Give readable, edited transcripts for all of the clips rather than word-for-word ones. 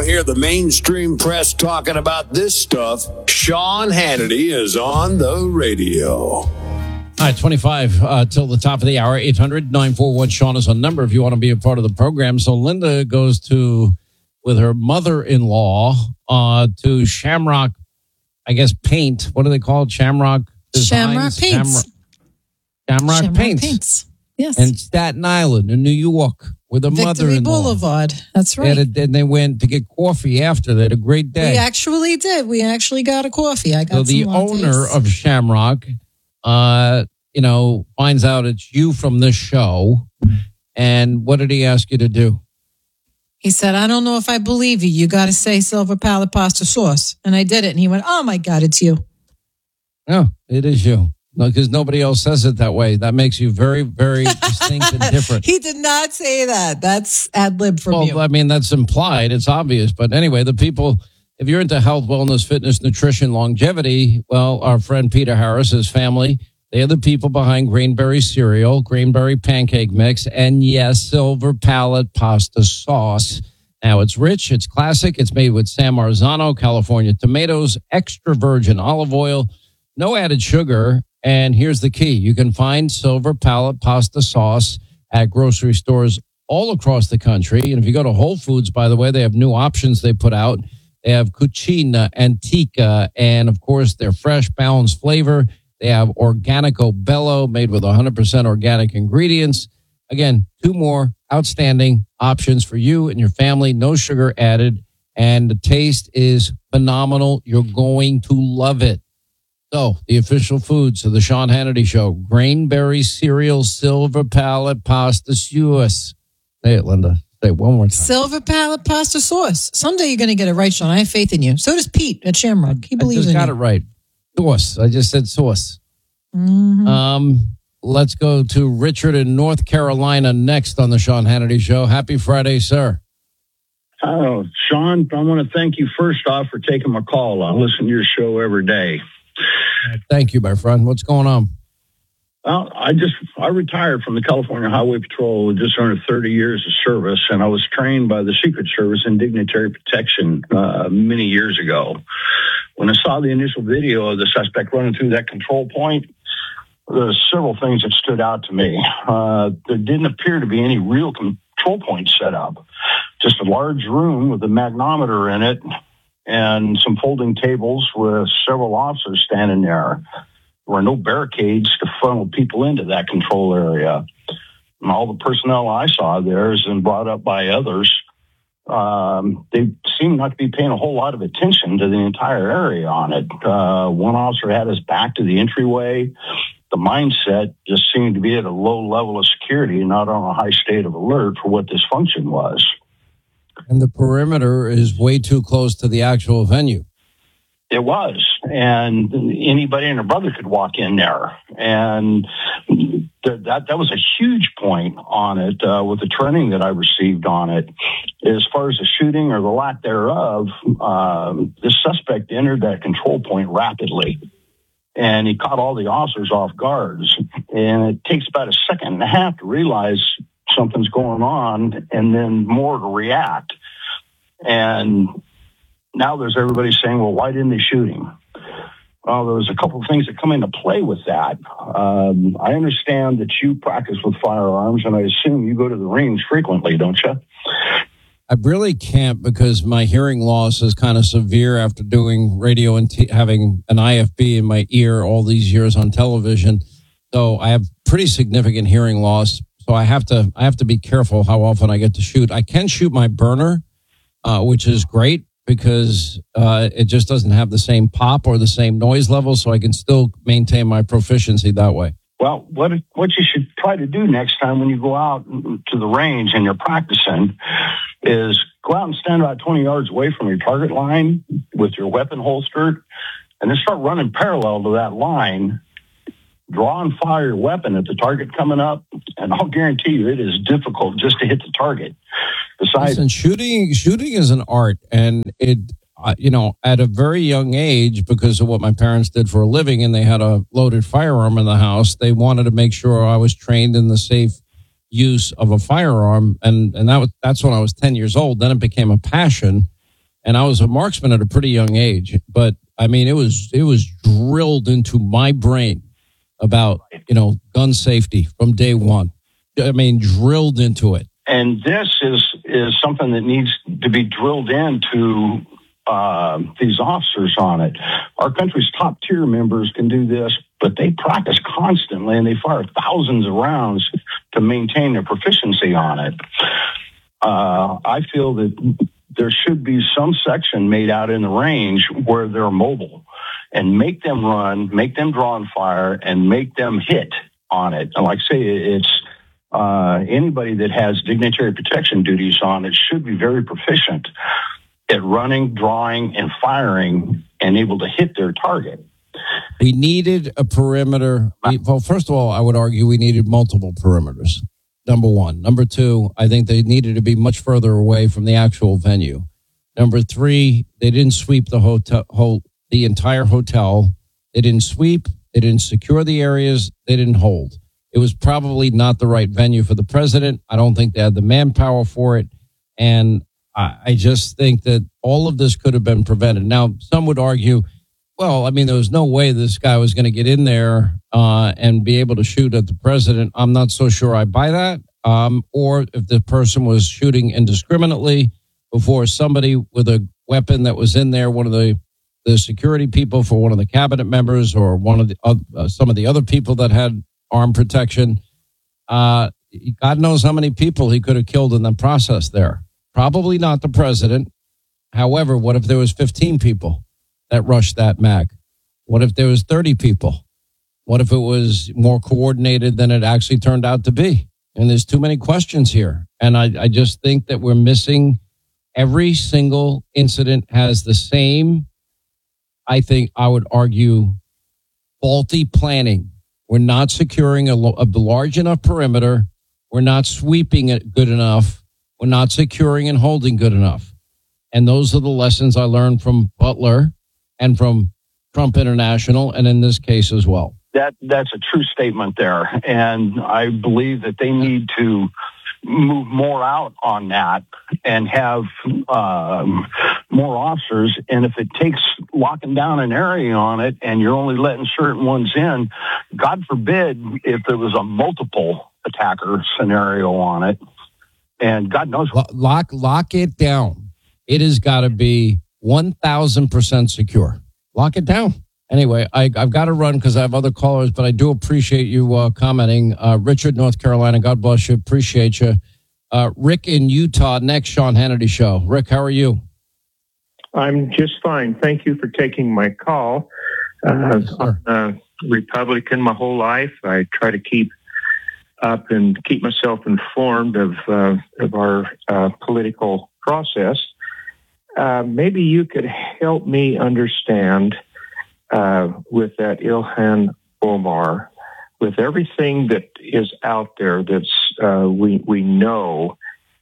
don't hear the mainstream press talking about this stuff, Sean Hannity is on the radio. All right, 25 till the top of the hour. 800-941-SEAN is a number if you want to be a part of the program. So Linda goes with her mother-in-law to Shamrock, I guess, Paint. What do they call it? Shamrock Designs? Shamrock Paints. Yes. And Staten Island in New York with a mother-in-law. Victory Boulevard. That's right. And they went to get coffee after. They had a great day. We actually did. We actually got a coffee. I got so the some owner lattes. of Shamrock, finds out it's you from this show. And what did he ask you to do? He said, I don't know if I believe you. You got to say silver palate pasta sauce. And I did it. And he went, oh, my God, it's you. No, it is you. No, because nobody else says it that way. That makes you very, very distinct and different. He did not say that. That's ad lib from you. Well, I mean, that's implied. It's obvious. But anyway, the people, if you're into health, wellness, fitness, nutrition, longevity, well, our friend Peter Harris, his family, they are the people behind Grainberry cereal, Grainberry pancake mix, and yes, silver palate pasta sauce. Now, it's rich, it's classic, it's made with San Marzano, California tomatoes, extra virgin olive oil, no added sugar. And here's the key. You can find silver palate pasta sauce at grocery stores all across the country. And if you go to Whole Foods, by the way, they have new options they put out. They have Cucina, Antica, and, of course, their fresh, balanced flavor. They have Organico Bello, made with 100% organic ingredients. Again, two more outstanding options for you and your family. No sugar added. And the taste is phenomenal. You're going to love it. So, the official foods of the Sean Hannity Show, Grainberry cereal, silver palate pasta sauce. Say it, Linda. Say it one more time. Silver palate pasta sauce. Someday you're going to get it right, Sean. I have faith in you. So does Pete at Shamrock. He believes in you. I just got it right. Sauce. I just said sauce. Mm-hmm. Let's go to Richard in North Carolina next on the Sean Hannity Show. Happy Friday, sir. Oh, Sean, I want to thank you first off for taking my call. I listen to your show every day. Thank you, my friend. What's going on? Well, I retired from the California Highway Patrol with just under 30 years of service, and I was trained by the Secret Service in dignitary protection many years ago. When I saw the initial video of the suspect running through that control point, there were several things that stood out to me. There didn't appear to be any real control point set up, just a large room with a magnometer in it and some folding tables with several officers standing there. There were no barricades to funnel people into that control area. And all the personnel I saw there has been brought up by others. They seem not to be paying a whole lot of attention to the entire area on it. One officer had his back to the entryway. The mindset just seemed to be at a low level of security and not on a high state of alert for what this function was. And the perimeter is way too close to the actual venue. It was, and anybody and their brother could walk in there, and that was a huge point on it with the training that I received on it. As far as the shooting or the lack thereof, this suspect entered that control point rapidly, and he caught all the officers off guards. And it takes about a second and a half to realize something's going on, and then more to react. And now there's everybody saying, well, why didn't they shoot him? Well, there was a couple of things that come into play with that. I understand that you practice with firearms, and I assume you go to the range frequently, don't you? I really can't because my hearing loss is kind of severe after doing radio and having an IFB in my ear all these years on television. So I have pretty significant hearing loss. So I have to be careful how often I get to shoot. I can shoot my burner, which is great, because it just doesn't have the same pop or the same noise level, so I can still maintain my proficiency that way. Well, what you should try to do next time when you go out to the range and you're practicing is go out and stand about 20 yards away from your target line with your weapon holstered, and then start running parallel to that line. Draw and fire your weapon at the target coming up, and I'll guarantee you it is difficult just to hit the target. Besides, listen, shooting is an art, and it, at a very young age, because of what my parents did for a living, and they had a loaded firearm in the house, they wanted to make sure I was trained in the safe use of a firearm, and that's when I was 10 years old. Then it became a passion, And I was a marksman at a pretty young age, but I mean, it was drilled into my brain about, gun safety from day one. I mean, drilled into it. And this is something that needs to be drilled into these officers on it. Our country's top tier members can do this, but they practice constantly and they fire thousands of rounds to maintain their proficiency on it. I feel that there should be some section made out in the range where they're mobile and make them run, make them draw and fire, and make them hit on it. And like I say, it's anybody that has dignitary protection duties on it should be very proficient at running, drawing, and firing and able to hit their target. We needed a perimeter. Well, first of all, I would argue we needed multiple perimeters. Number one. Number two, I think they needed to be much further away from the actual venue. Number three, they didn't sweep the entire hotel. They didn't sweep. They didn't secure the areas. They didn't hold. It was probably not the right venue for the president. I don't think they had the manpower for it. And I just think that all of this could have been prevented. Now, some would argue, well, I mean, there was no way this guy was going to get in there and be able to shoot at the president. I'm not so sure I buy that. Or if the person was shooting indiscriminately before somebody with a weapon that was in there, one of the security people for one of the cabinet members or one of the some of the other people that had armed protection. God knows how many people he could have killed in the process there. Probably not the president. However, what if there was 15 people that rushed that MAG? What if there was 30 people? What if it was more coordinated than it actually turned out to be? And there's too many questions here. And I just think that we're missing every single incident has the same, I think I would argue, faulty planning. We're not securing a large enough perimeter. We're not sweeping it good enough. We're not securing and holding good enough. And those are the lessons I learned from Butler and from Trump International, and in this case as well. That's a true statement there. And I believe that they need to move more out on that and have more officers. And if it takes locking down an area on it and you're only letting certain ones in, God forbid if there was a multiple attacker scenario on it. And God knows. Lock it down. It has got to be 1,000% secure. Lock it down. Anyway, I've got to run because I have other callers, but I do appreciate you commenting. Richard, North Carolina, God bless you. Appreciate you. Rick in Utah, next Sean Hannity Show. Rick, how are you? I'm just fine. Thank you for taking my call. I'm a Republican my whole life. I try to keep up and keep myself informed of our political process. Maybe you could help me understand with that Ilhan Omar, with everything that is out there that's we know.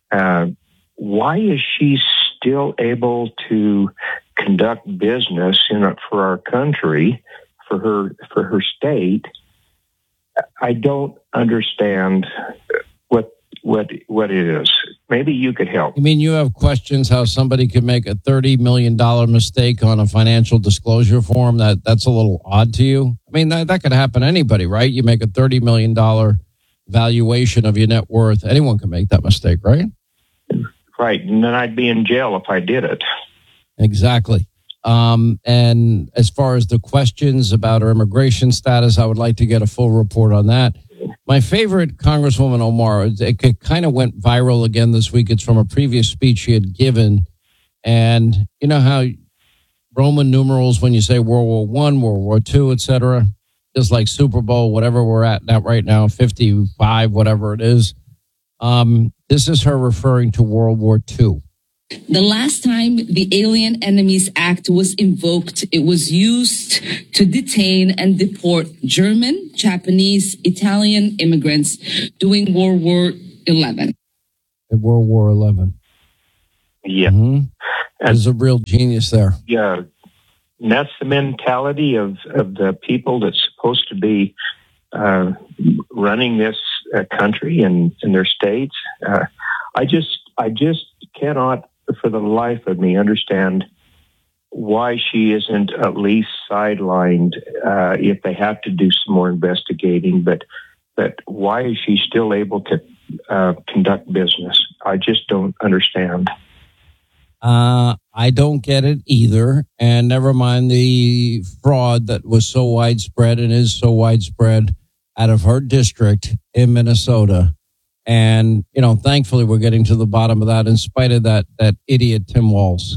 Why is she still able to conduct business for our country, for her state? I don't understand what it is. Maybe you could help. You mean you have questions how somebody could make a $30 million mistake on a financial disclosure form? That's a little odd to you? I mean, that could happen to anybody, right? You make a $30 million valuation of your net worth. Anyone can make that mistake, right? Right. And then I'd be in jail if I did it. Exactly. And as far as the questions about her immigration status, I would like to get a full report on that. My favorite Congresswoman Omar, it kind of went viral again this week. It's from a previous speech she had given. And you know how Roman numerals, when you say World War I, World War II, et cetera, just like Super Bowl, whatever we're at now, right now, 55, whatever it is. This is her referring to World War II. The last time the Alien Enemies Act was invoked, it was used to detain and deport German, Japanese, Italian immigrants during World War XI. World War XI. Yeah. Mm-hmm. There's a real genius there. Yeah. And that's the mentality of the people that's supposed to be running this country and their states. I just cannot for the life of me understand why she isn't at least sidelined if they have to do some more investigating. But why is she still able to conduct business? I just don't understand. I don't get it either. And never mind the fraud that was so widespread and is so widespread out of her district in Minnesota. And, thankfully we're getting to the bottom of that in spite of that idiot Tim Walz.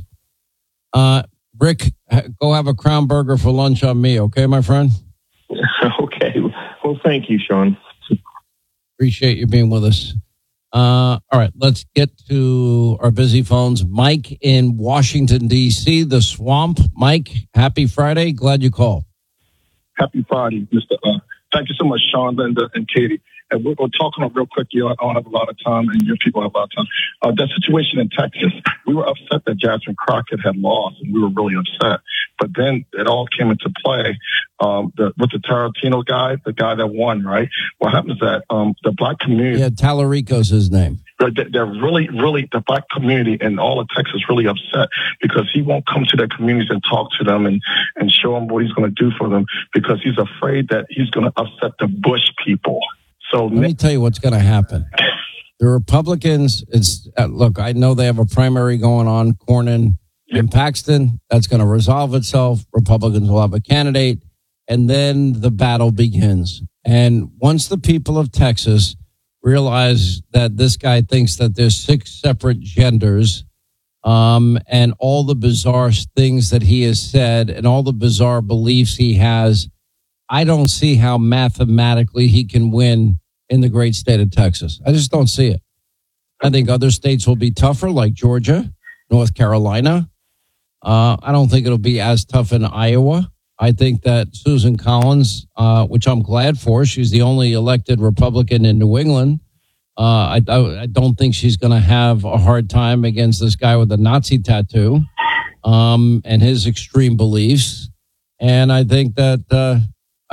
Rick, go have a Crown Burger for lunch on me. Okay, my friend? Okay. Well, thank you, Sean. Appreciate you being with us. All right, let's get to our busy phones. Mike in Washington, D.C., the Swamp. Mike, happy Friday. Glad you called. Happy Friday, Mr. Thank you so much, Sean, Linda, and Katie. And we're talking real quick. I don't have a lot of time, and your people have a lot of time. That situation in Texas, we were upset that Jasmine Crockett had lost, and we were really upset. But then it all came into play with the Tarantino guy, the guy that won, right? What happens is that the black community... Yeah, Tallarico's his name. They're really, the black community and all of Texas really upset because he won't come to their communities and talk to them and show them what he's going to do for them because he's afraid that he's going to upset the Bush people. So let me tell you what's going to happen. The Republicans, look, I know they have a primary going on, Cornyn and Paxton. That's going to resolve itself. Republicans will have a candidate, and then the battle begins. And once the people of Texas realize that this guy thinks that there's 6 separate genders, and all the bizarre things that he has said and all the bizarre beliefs he has, I don't see how mathematically he can win in the great state of Texas. I just don't see it. I think other states will be tougher, like Georgia, North Carolina. I don't think it'll be as tough in Iowa. I think that Susan Collins, which I'm glad for, she's the only elected Republican in New England. I don't think she's going to have a hard time against this guy with a Nazi tattoo and his extreme beliefs. And I think that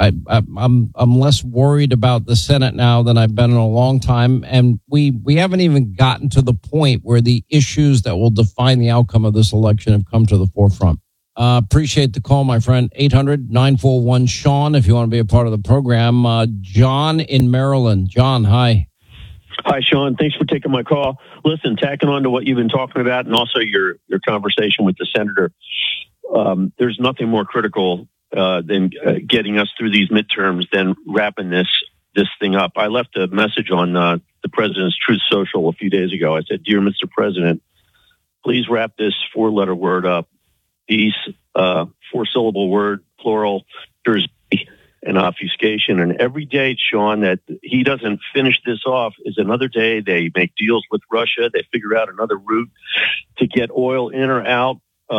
I'm less worried about the Senate now than I've been in a long time. And we haven't even gotten to the point where the issues that will define the outcome of this election have come to the forefront. Appreciate the call, my friend. 800-941-SEAN if you want to be a part of the program. John in Maryland. John, hi. Hi, Sean. Thanks for taking my call. Listen, tacking on to what you've been talking about and also your conversation with the senator, there's nothing more critical than getting us through these midterms than wrapping this thing up. I left a message on the president's Truth Social a few days ago. I said, "Dear Mr. President, please wrap this 4-letter word up. Peace, 4-syllable word, plural, and obfuscation. And every day, Sean, that he doesn't finish this off is another day. They make deals with Russia. They figure out another route to get oil in or out.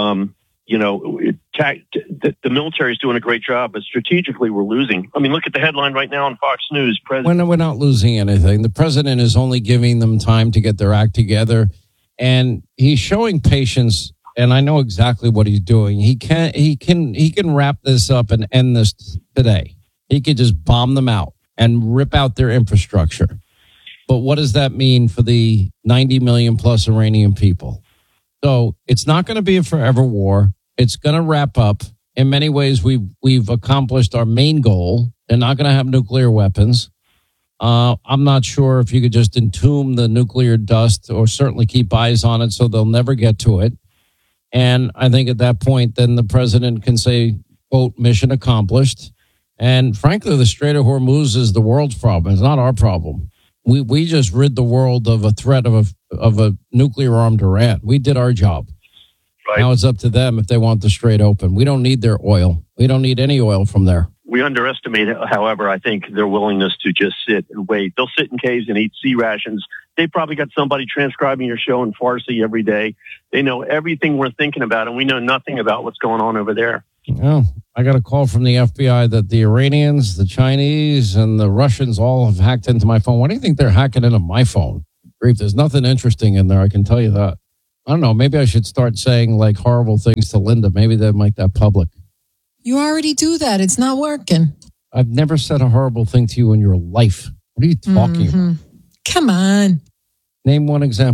The military is doing a great job, but strategically we're losing. I mean, look at the headline right now on Fox News. We're not losing anything. The president is only giving them time to get their act together, and he's showing patience. And I know exactly what he's doing. He can wrap this up and end this today. He could just bomb them out and rip out their infrastructure. But what does that mean for the 90 million plus Iranian people? So it's not going to be a forever war. It's going to wrap up. In many ways, we've accomplished our main goal. They're not going to have nuclear weapons. I'm not sure if you could just entomb the nuclear dust or certainly keep eyes on it so they'll never get to it. And I think at that point, then the president can say, quote, mission accomplished. And frankly, the Strait of Hormuz is the world's problem. It's not our problem. We just rid the world of a threat of a nuclear armed Iran. We did our job. Right. Now it's up to them if they want the strait open. We don't need their oil. We don't need any oil from there. We underestimate, however, I think their willingness to just sit and wait. They'll sit in caves and eat sea rations. They probably got somebody transcribing your show in Farsi every day. They know everything we're thinking about, and we know nothing about what's going on over there. Oh, I got a call from the FBI that the Iranians, the Chinese, and the Russians all have hacked into my phone. Why do you think they're hacking into my phone? Grief, there's nothing interesting in there, I can tell you that. I don't know, maybe I should start saying like horrible things to Linda. Maybe they'd make that public. You already do that. It's not working. I've never said a horrible thing to you in your life. What are you talking about? Come on. Name one example.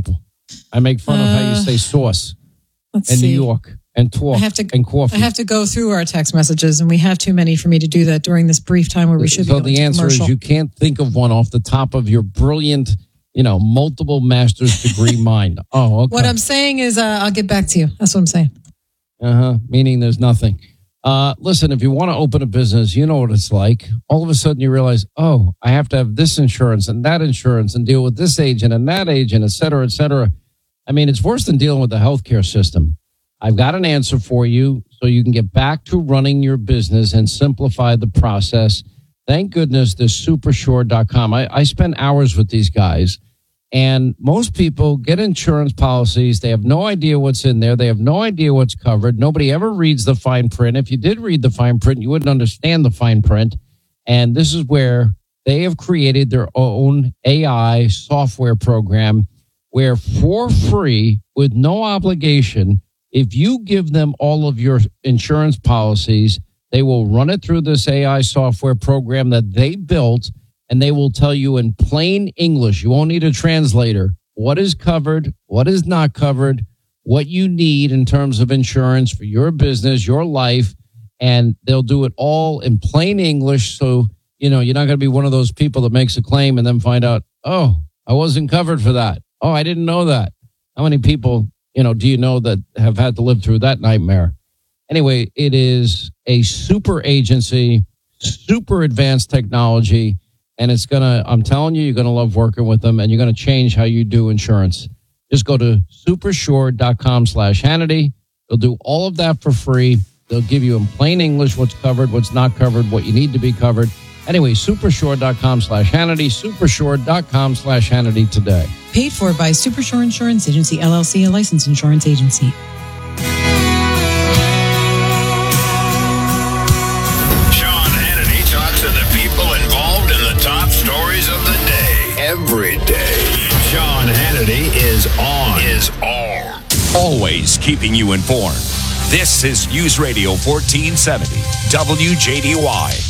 I make fun of how you say sauce Let's in see. New York and talk and coffee. I have to go through our text messages, and we have too many for me to do that during this brief time where we should be So going the to answer commercial. is you can't think of one off the top of your brilliant, multiple master's degree mind. Oh, okay. What I'm saying is I'll get back to you. That's what I'm saying. Meaning there's nothing. Listen, if you want to open a business, you know what it's like. All of a sudden you realize, oh, I have to have this insurance and that insurance and deal with this agent and that agent, et cetera, et cetera. I mean, it's worse than dealing with the healthcare system. I've got an answer for you so you can get back to running your business and simplify the process. Thank goodness there's Supersure.com. I spend hours with these guys, and most people get insurance policies. They have no idea what's in there. They have no idea what's covered. Nobody ever reads the fine print. If you did read the fine print, you wouldn't understand the fine print. And this is where they have created their own AI software program where for free, with no obligation, if you give them all of your insurance policies, they will run it through this AI software program that they built, and they will tell you in plain English, you won't need a translator, what is covered, what is not covered, what you need in terms of insurance for your business, your life, and they'll do it all in plain English. So, you're not going to be one of those people that makes a claim and then find out, oh, I wasn't covered for that. Oh, I didn't know that. How many people, do you know that have had to live through that nightmare? Anyway, it is a super agency, super advanced technology, and I'm telling you, you're going to love working with them, and you're going to change how you do insurance. Just go to supersure.com/Hannity. They'll do all of that for free. They'll give you in plain English what's covered, what's not covered, what you need to be covered. Anyway, supersure.com/Hannity, supersure.com/Hannity today. Paid for by Supersure Insurance Agency, LLC, a licensed insurance agency. Sean Hannity talks to the people involved in the top stories of the day. Every day. Sean Hannity is on. Always keeping you informed. This is News Radio 1470, WJDY.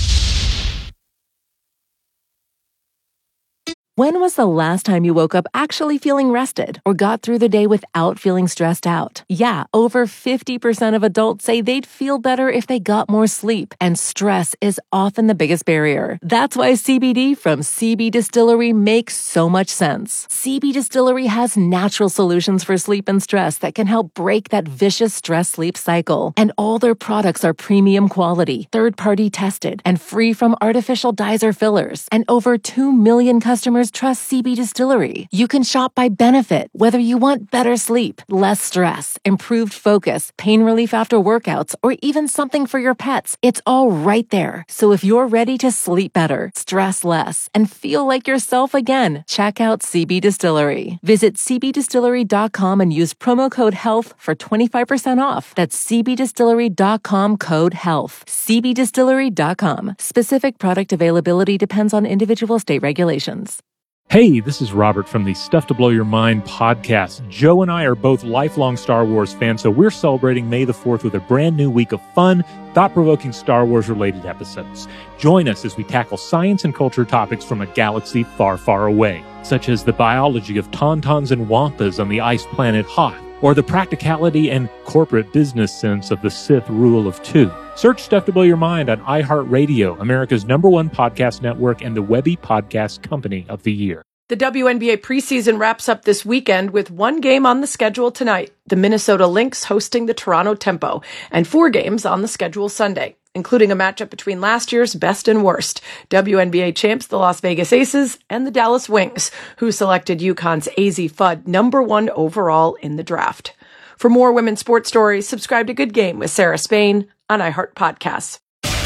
When was the last time you woke up actually feeling rested or got through the day without feeling stressed out? Yeah, over 50% of adults say they'd feel better if they got more sleep, and stress is often the biggest barrier. That's why CBD from CB Distillery makes so much sense. CB Distillery has natural solutions for sleep and stress that can help break that vicious stress-sleep cycle. And all their products are premium quality, third-party tested, and free from artificial dyes or fillers. And over 2 million customers trust CB Distillery. You can shop by benefit, whether you want better sleep, less stress, improved focus, pain relief after workouts, or even something for your pets. It's all right there. So if you're ready to sleep better, stress less, and feel like yourself again, check out CB Distillery. Visit cbdistillery.com and use promo code HEALTH for 25% off. That's cbdistillery.com, code HEALTH. cbdistillery.com. Specific product availability depends on individual state regulations. Hey, this is Robert from the Stuff to Blow Your Mind podcast. Joe and I are both lifelong Star Wars fans, so we're celebrating May the 4th with a brand new week of fun, thought-provoking Star Wars-related episodes. Join us as we tackle science and culture topics from a galaxy far, far away, such as the biology of tauntauns and wampas on the ice planet Hoth, or the practicality and corporate business sense of the Sith rule of two. Search Stuff to Blow Your Mind on iHeartRadio, America's #1 podcast network and the Webby Podcast Company of the Year. The WNBA preseason wraps up this weekend with one game on the schedule tonight, the Minnesota Lynx hosting the Toronto Tempo, and 4 games on the schedule Sunday, including a matchup between last year's best and worst, WNBA champs the Las Vegas Aces and the Dallas Wings, who selected UConn's AZ Fudd #1 overall in the draft. For more women's sports stories, subscribe to Good Game with Sarah Spain on iHeart Podcasts.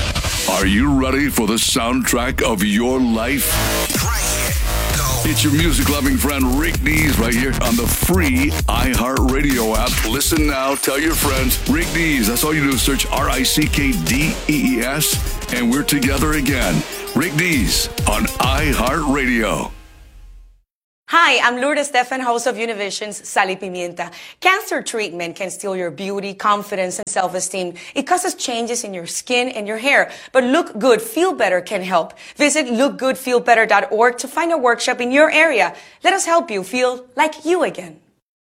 Are you ready for the soundtrack of your life? It's your music-loving friend Rick Dees right here on the free iHeartRadio app. Listen now, tell your friends. Rick Dees, that's all you do is search RickDees, and we're together again. Rick Dees on iHeartRadio. Hi, I'm Lourdes Stefan, host of Univision's Sal y Pimienta. Cancer treatment can steal your beauty, confidence, and self-esteem. It causes changes in your skin and your hair. But Look Good, Feel Better can help. Visit lookgoodfeelbetter.org to find a workshop in your area. Let us help you feel like you again.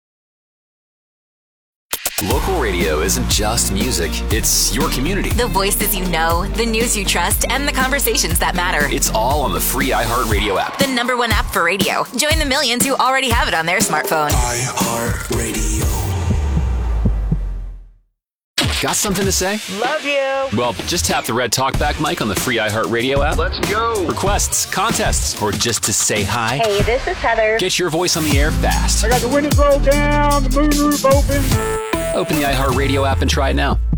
Local radio isn't just music, it's your community. The voices you know, the news you trust, and the conversations that matter. It's all on the free iHeartRadio app. The #1 app for radio. Join the millions who already have it on their smartphone. iHeartRadio. Got something to say? Love you. Well, just tap the red talkback mic on the free iHeartRadio app. Let's go. Requests, contests, or just to say hi. Hey, this is Heather. Get your voice on the air fast. I got the windows rolled down, the moonroof open. Open the iHeartRadio app and try it now.